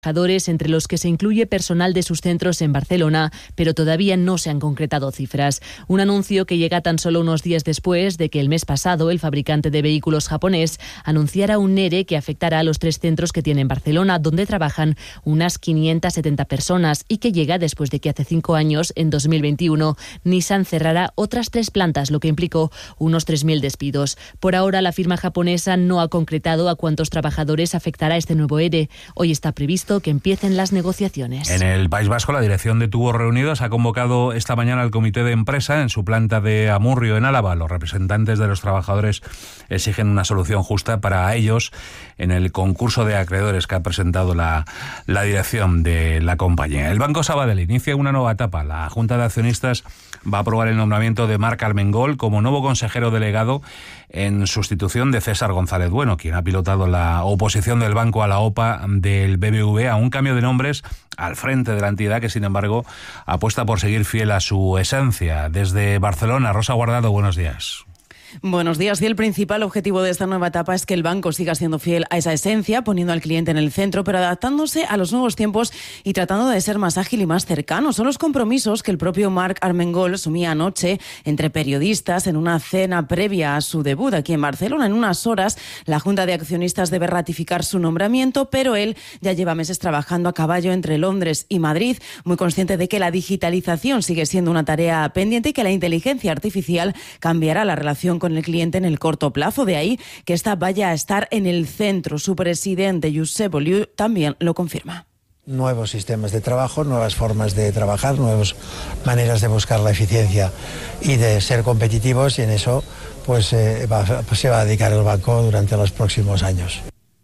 trabajadores, entre los que se incluye personal de sus centros en Barcelona, pero todavía no se han concretado cifras. Un anuncio que llega tan solo unos días después de que el mes pasado el fabricante de vehículos japonés anunciara un ERE que afectará a los 3 centros que tiene en Barcelona, donde trabajan unas 570 personas, y que llega después de que hace 5 años, en 2021, Nissan cerrara otras 3 plantas, lo que implicó unos 3.000 despidos. Por ahora, la firma japonesa no ha concretado a cuántos trabajadores afectará este nuevo ERE. Hoy está previsto que empiecen las negociaciones. En el País Vasco, la dirección de Tubos Reunidos ha convocado esta mañana al comité de empresa en su planta de Amurrio, en Álava. Los representantes de los trabajadores exigen una solución justa para ellos en el concurso de acreedores que ha presentado la dirección de la compañía. El Banco Sabadell inicia una nueva etapa. La Junta de Accionistas va a aprobar el nombramiento de Marc Armengol como nuevo consejero delegado en sustitución de César González Bueno, quien ha pilotado la oposición del banco a la OPA del BBVA, a un cambio de nombres al frente de la entidad que, sin embargo, apuesta por seguir fiel a su esencia. Desde Barcelona, Rosa Guardado, buenos días. Buenos días. Y el principal objetivo de esta nueva etapa es que el banco siga siendo fiel a esa esencia, poniendo al cliente en el centro, pero adaptándose a los nuevos tiempos y tratando de ser más ágil y más cercano. Son los compromisos que el propio Marc Armengol asumía anoche entre periodistas en una cena previa a su debut aquí en Barcelona. En unas horas, la Junta de Accionistas debe ratificar su nombramiento, pero él ya lleva meses trabajando a caballo entre Londres y Madrid, muy consciente de que la digitalización sigue siendo una tarea pendiente y que la inteligencia artificial cambiará la relación con el cliente en el corto plazo. De ahí que esta vaya a estar en el centro. Su presidente, Josep Oliu, también lo confirma. Nuevos sistemas de trabajo, nuevas formas de trabajar, nuevas maneras de buscar la eficiencia y de ser competitivos, y en eso pues se va a dedicar el banco durante los próximos años.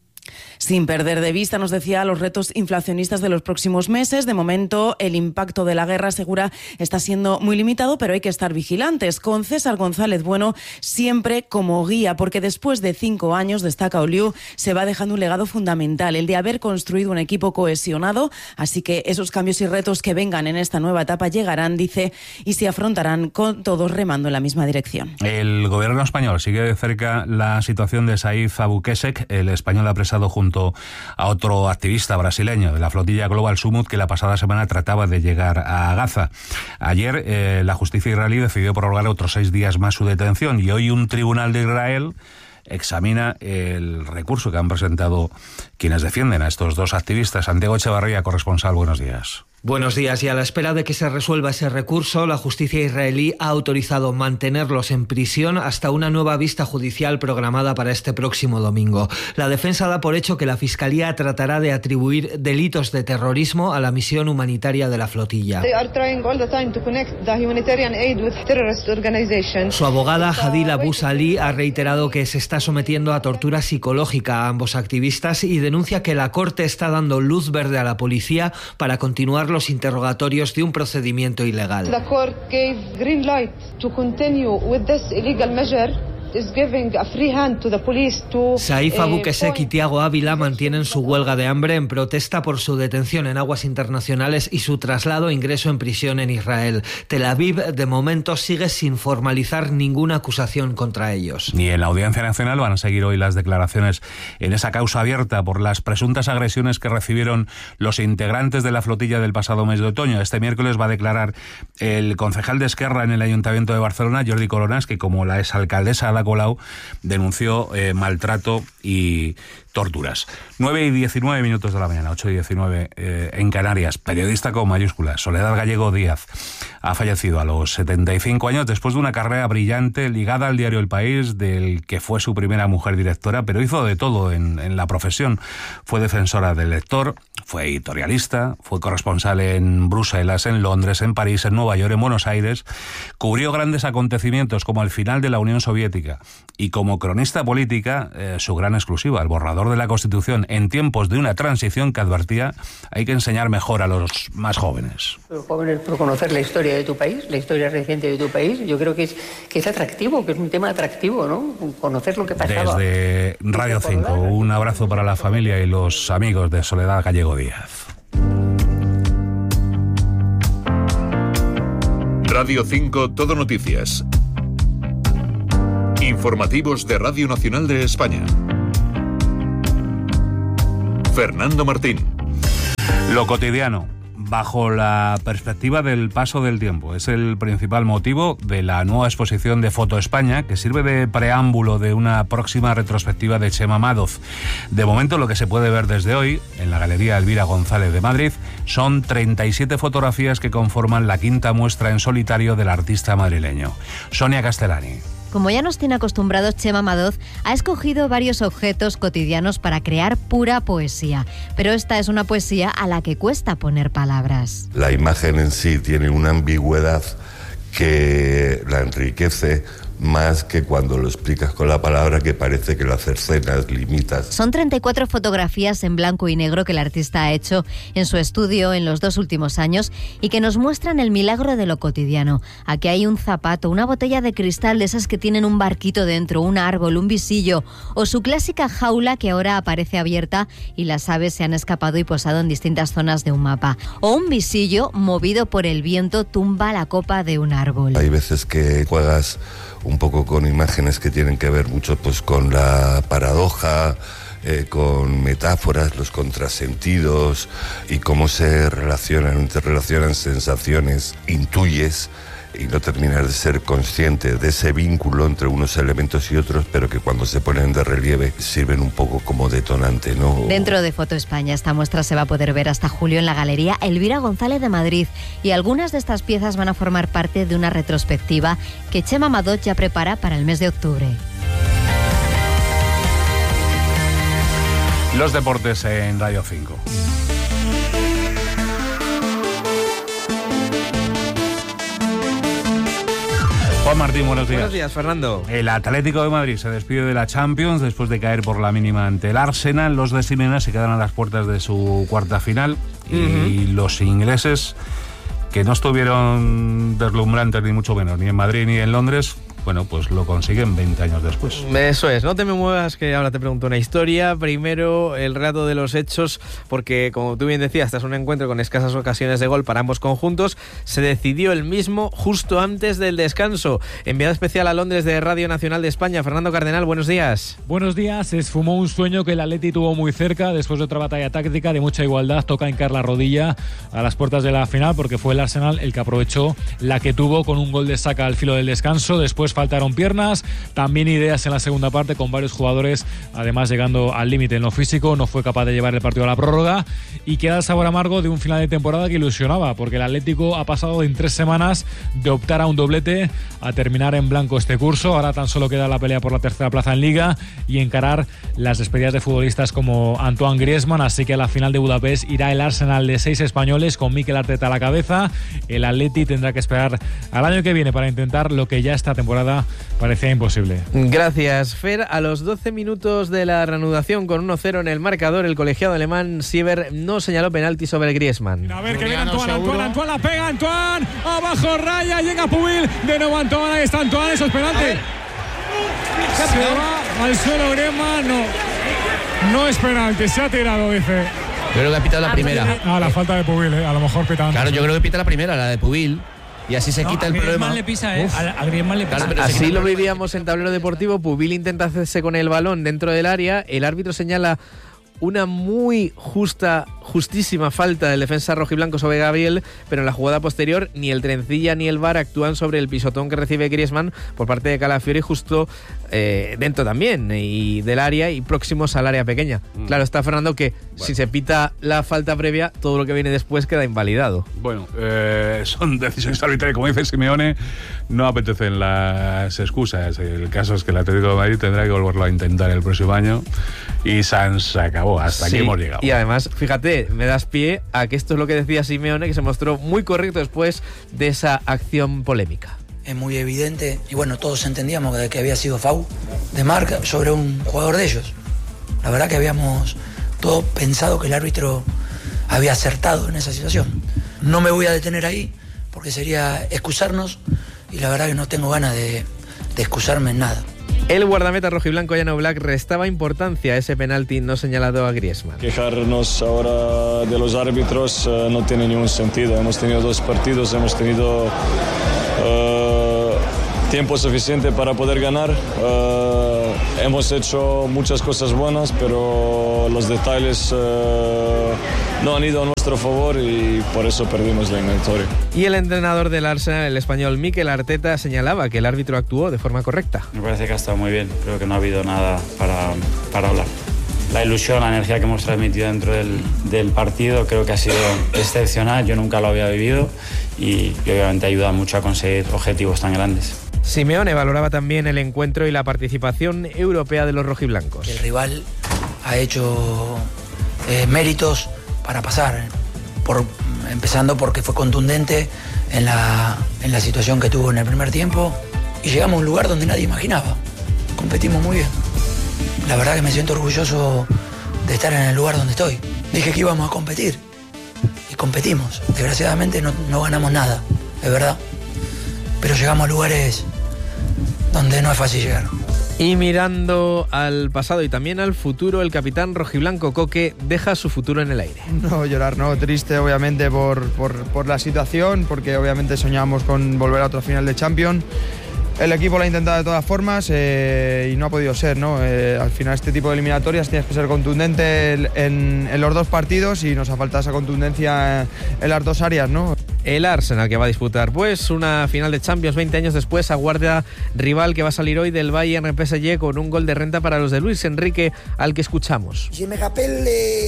Sin perder de vista, nos decía, los retos inflacionistas de los próximos meses. De momento, el impacto de la guerra, asegura, está siendo muy limitado, pero hay que estar vigilantes. Con César González Bueno siempre como guía, porque después de 5 años, destaca Oliu, se va dejando un legado fundamental, el de haber construido un equipo cohesionado. Así que esos cambios y retos que vengan en esta nueva etapa llegarán, dice, y se afrontarán con todos remando en la misma dirección. El gobierno español sigue de cerca la situación de Saif Abukesek, el español apresado junto a otro activista brasileño de la flotilla Global Summit, que la pasada semana trataba de llegar a Gaza. Ayer la justicia israelí decidió prorrogar otros 6 días más su detención, y hoy un tribunal de Israel examina el recurso que han presentado quienes defienden a estos 2 activistas. Santiago Echevarría, corresponsal, buenos días. Buenos días. Y a la espera de que se resuelva ese recurso, la justicia israelí ha autorizado mantenerlos en prisión hasta una nueva vista judicial programada para este próximo domingo. La defensa da por hecho que la Fiscalía tratará de atribuir delitos de terrorismo a la misión humanitaria de la flotilla. Su abogada Hadil Abu Salih ha reiterado que se está sometiendo a tortura psicológica a ambos activistas y denuncia que la Corte está dando luz verde a la policía para continuar los interrogatorios de un procedimiento ilegal. The court gave green light to continue with this illegal measure. Is giving a free hand to the police to, Saif Abukesek y Tiago Ávila mantienen su huelga de hambre en protesta por su detención en aguas internacionales y su traslado e ingreso en prisión en Israel. Tel Aviv, de momento, sigue sin formalizar ninguna acusación contra ellos. Y en la Audiencia Nacional van a seguir hoy las declaraciones en esa causa abierta por las presuntas agresiones que recibieron los integrantes de la flotilla del pasado mes de otoño. Este miércoles va a declarar el concejal de Esquerra en el Ayuntamiento de Barcelona, Jordi Coronas, que, como la exalcaldesa Ada Colau, denunció maltrato y torturas. 9:19 de la mañana, 8:19 en Canarias. Periodista con mayúsculas, Soledad Gallego Díaz ha fallecido a los 75 años después de una carrera brillante ligada al diario El País, del que fue su primera mujer directora, pero hizo de todo en la profesión. Fue defensora del lector, fue editorialista, fue corresponsal en Bruselas, en Londres, en París, en Nueva York, en Buenos Aires. Cubrió grandes acontecimientos como el final de la Unión Soviética, y como cronista política, su gran exclusiva, el borrador de la Constitución, en tiempos de una transición que advertía hay que enseñar mejor a los más jóvenes. Los jóvenes, por conocer la historia de tu país, la historia reciente de tu país, yo creo que es atractivo, que es un tema atractivo, ¿no? Conocer lo que pasaba. Desde Radio 5, un abrazo para la familia y los amigos de Soledad Gallego Díaz. Radio 5 Todo Noticias. Informativos de Radio Nacional de España. Fernando Martín. Lo cotidiano, bajo la perspectiva del paso del tiempo, es el principal motivo de la nueva exposición de Foto España, que sirve de preámbulo de una próxima retrospectiva de Chema Madoz. De momento, lo que se puede ver desde hoy, en la Galería Elvira González de Madrid, son 37 fotografías que conforman la quinta muestra en solitario del artista madrileño. Sonia Castellani. Como ya nos tiene acostumbrados, Chema Madoz ha escogido varios objetos cotidianos para crear pura poesía. Pero esta es una poesía a la que cuesta poner palabras. La imagen en sí tiene una ambigüedad que la enriquece más que cuando lo explicas con la palabra, que parece que lo cercenas, limitas. Son 34 fotografías en blanco y negro que el artista ha hecho en su estudio en los 2 últimos años y que nos muestran el milagro de lo cotidiano. Aquí hay un zapato, una botella de cristal de esas que tienen un barquito dentro, un árbol, un visillo, o su clásica jaula que ahora aparece abierta y las aves se han escapado y posado en distintas zonas de un mapa. O un visillo movido por el viento tumba la copa de un árbol. Hay veces que juegas un poco con imágenes que tienen que ver mucho pues con la paradoja, con metáforas, los contrasentidos y cómo se relacionan, interrelacionan sensaciones, intuyes y no terminas de ser consciente de ese vínculo entre unos elementos y otros, pero que cuando se ponen de relieve sirven un poco como detonante, ¿no? Dentro de Foto España, esta muestra se va a poder ver hasta julio en la Galería Elvira González de Madrid, y algunas de estas piezas van a formar parte de una retrospectiva que Chema Madoz ya prepara para el mes de octubre. Los deportes en Radio 5. Juan Martín, buenos días. Buenos días, Fernando. El Atlético de Madrid se despide de la Champions después de caer por la mínima ante el Arsenal. Los de Simeone se quedan a las puertas de su cuarta final. Y los ingleses, que no estuvieron deslumbrantes ni mucho menos, ni en Madrid ni en Londres, bueno, pues lo consiguen 20 años después. Eso es, no te me muevas, que ahora te pregunto una historia. Primero, el relato de los hechos, porque como tú bien decías, tras un encuentro con escasas ocasiones de gol para ambos conjuntos, se decidió el mismo justo antes del descanso. Enviado especial a Londres de Radio Nacional de España, Fernando Cardenal, buenos días. Buenos días. Se esfumó un sueño que el Atleti tuvo muy cerca después de otra batalla táctica de mucha igualdad. Toca hincar la rodilla a las puertas de la final, porque fue el Arsenal el que aprovechó la que tuvo con un gol de Saka al filo del descanso. Después faltaron piernas, también ideas en la segunda parte, con varios jugadores además llegando al límite en lo físico. No fue capaz de llevar el partido a la prórroga y queda el sabor amargo de un final de temporada que ilusionaba, porque el Atlético ha pasado en 3 semanas de optar a un doblete a terminar en blanco este curso. Ahora tan solo queda la pelea por la tercera plaza en Liga y encarar las despedidas de futbolistas como Antoine Griezmann. Así que a la final de Budapest irá el Arsenal de 6 españoles con Mikel Arteta a la cabeza. El Atleti tendrá que esperar al año que viene para intentar lo que ya esta temporada parecía imposible. Gracias, Fer. A los 12 minutos de la reanudación con 1-0 en el marcador, el colegiado alemán Sieber no señaló penalti sobre Griezmann. A ver, que viene Antoine la pega, Antoine, abajo raya, llega Pubil, de nuevo Antoine, ahí está Antoine, eso es penalti. Se va al suelo Griezmann, no es penalti, se ha tirado, dice. Yo creo que ha pitado la primera. La falta de Pubil, a lo mejor pita antes. Claro, yo creo que pita la primera, la de Pubil. Y así se quita el problema. Le pisa, a Griezmann le pisa. Claro, así lo vivíamos en tablero deportivo. Pubil intenta hacerse con el balón dentro del área. El árbitro señala una muy justísima falta del defensa rojiblanco sobre Gabriel, pero en la jugada posterior ni el Trencilla ni el VAR actúan sobre el pisotón que recibe Griezmann por parte de Calafiori, justo dentro también y del área y próximos al área pequeña. Claro, está Fernando que si se pita la falta previa, todo lo que viene después queda invalidado. Bueno, son decisiones arbitrarias, como dice Simeone, no apetecen las excusas. El caso es que el Atlético de Madrid tendrá que volverlo a intentar el próximo año y se acabó. Hasta aquí hemos llegado. Y además, fíjate, me das pie a que esto es lo que decía Simeone, que se mostró muy correcto después de esa acción polémica. Es muy evidente, y bueno, todos entendíamos que había sido foul de marca sobre un jugador de ellos. La verdad que habíamos todos pensado que el árbitro había acertado en esa situación. No me voy a detener ahí, porque sería excusarnos, y la verdad que no tengo ganas de excusarme en nada. El guardameta rojiblanco Jan Oblak restaba importancia a ese penalti no señalado a Griezmann. Quejarnos ahora de los árbitros no tiene ningún sentido. Hemos tenido 2 partidos, hemos tenido tiempo suficiente para poder ganar. Hemos hecho muchas cosas buenas, pero los detalles no han ido a nuestro favor y por eso perdimos la eliminatoria. Y el entrenador del Arsenal, el español Mikel Arteta, señalaba que el árbitro actuó de forma correcta. Me parece que ha estado muy bien, creo que no ha habido nada para hablar. La ilusión, la energía que hemos transmitido dentro del partido creo que ha sido excepcional, yo nunca lo había vivido y obviamente ayuda mucho a conseguir objetivos tan grandes. Simeone valoraba también el encuentro y la participación europea de los rojiblancos. El rival ha hecho méritos para pasar, empezando porque fue contundente en la situación que tuvo en el primer tiempo y llegamos a un lugar donde nadie imaginaba. Competimos muy bien. La verdad que me siento orgulloso de estar en el lugar donde estoy. Dije que íbamos a competir y competimos. Desgraciadamente no ganamos nada, es verdad. Pero llegamos a lugares donde no es fácil llegar. Y mirando al pasado y también al futuro, el capitán rojiblanco Coque deja su futuro en el aire. No llorar, no, triste obviamente por la situación, porque obviamente soñábamos con volver a otra final de Champions. El equipo lo ha intentado de todas formas y no ha podido ser, ¿no? Al final este tipo de eliminatorias tienes que ser contundente en los dos partidos y nos ha faltado esa contundencia en las dos áreas, ¿no? El Arsenal, que va a disputar pues una final de Champions 20 años después, aguarda rival que va a salir hoy del Bayern PSG con un gol de renta para los de Luis Enrique, al que escuchamos. Je me rappelle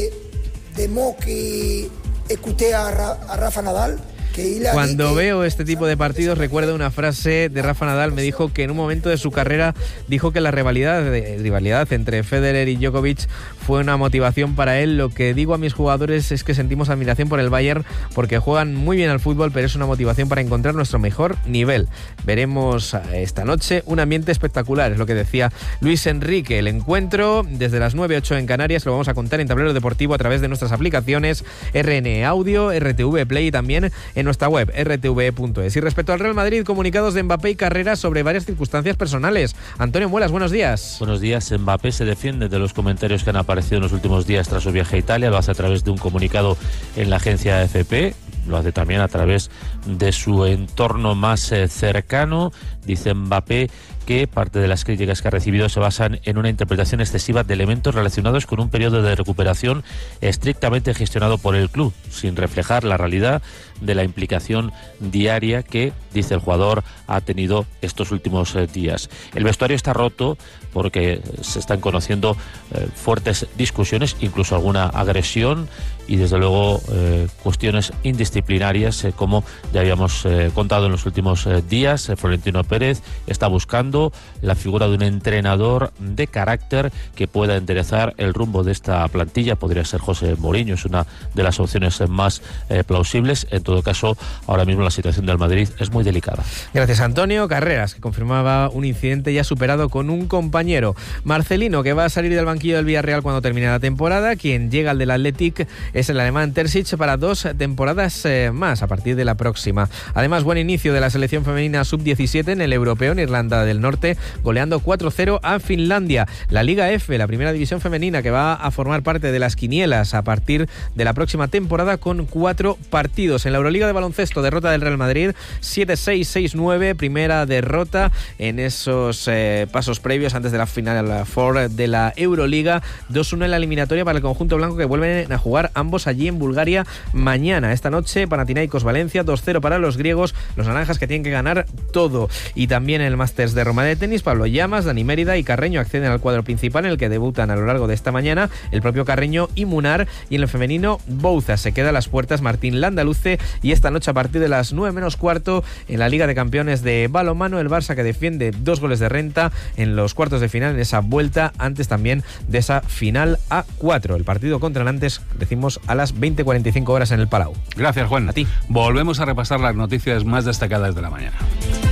des mots que écouté a Rafa Nadal. Cuando veo este tipo de partidos recuerdo una frase de Rafa Nadal. Me dijo que en un momento de su carrera dijo que la rivalidad entre Federer y Djokovic fue una motivación para él. Lo que digo a mis jugadores es que sentimos admiración por el Bayern porque juegan muy bien al fútbol, pero es una motivación para encontrar nuestro mejor nivel. Veremos esta noche un ambiente espectacular, es lo que decía Luis Enrique. El encuentro desde las 9:08 en Canarias lo vamos a contar en Tablero Deportivo a través de nuestras aplicaciones RN Audio, RTV Play y también en nuestra web rtve.es. Y respecto al Real Madrid, comunicados de Mbappé y Carreras sobre varias circunstancias personales. Antonio Muelas, buenos días. Buenos días. Mbappé se defiende de los comentarios que han aparecido en los últimos días tras su viaje a Italia. Lo hace a través de un comunicado en la agencia AFP. Lo hace también a través de su entorno más cercano. Dice Mbappé que parte de las críticas que ha recibido se basan en una interpretación excesiva de elementos relacionados con un periodo de recuperación estrictamente gestionado por el club, sin reflejar la realidad de la implicación diaria que, dice el jugador, ha tenido estos últimos días. El vestuario está roto porque se están conociendo fuertes discusiones, incluso alguna agresión y desde luego cuestiones indisciplinarias, como ya habíamos contado en los últimos días. Florentino Pérez está buscando la figura de un entrenador de carácter que pueda enderezar el rumbo de esta plantilla. Podría ser José Mourinho, es una de las opciones más plausibles. En todo caso, ahora mismo la situación del Madrid es muy delicada. Gracias, Antonio. Carreras, que confirmaba un incidente ya superado con un compañero. Marcelino, que va a salir del banquillo del Villarreal cuando termine la temporada. Quien llega al del Athletic es el alemán Terzic para 2 temporadas más a partir de la próxima. Además, buen inicio de la selección femenina sub-17 en el europeo en Irlanda del Norte, goleando 4-0 a Finlandia. La Liga F, la primera división femenina, que va a formar parte de las quinielas a partir de la próxima temporada con 4 partidos. En la Euroliga de baloncesto, derrota del Real Madrid 7-6, 6-9, primera derrota en esos pasos previos antes de la final four de la Euroliga. 2-1 en la eliminatoria para el conjunto blanco, que vuelven a jugar ambos allí en Bulgaria mañana. Esta noche Panathinaikos Valencia, 2-0 para los griegos, los naranjas que tienen que ganar todo. Y también en el Masters de Roma de tenis, Pablo Llamas, Dani Mérida y Carreño acceden al cuadro principal, en el que debutan a lo largo de esta mañana el propio Carreño y Munar. Y en el femenino, Bouza se queda a las puertas Martín Landaluce. Y esta noche a partir de las 9:15 en la Liga de Campeones de balonmano, el Barça, que defiende 2 goles de renta en los cuartos de final, en esa vuelta antes también de esa final a 4. El partido contra Nantes, decimos, a las 20:45 horas en el Palau. Gracias, Juan. A ti. Volvemos a repasar las noticias más destacadas de la mañana.